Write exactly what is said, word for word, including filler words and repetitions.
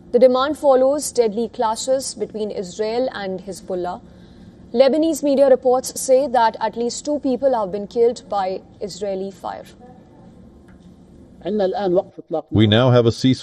The demand follows deadly clashes between Israel and Hezbollah. Lebanese media reports say that at least two people have been killed by Israeli fire. We now have a ceasefire.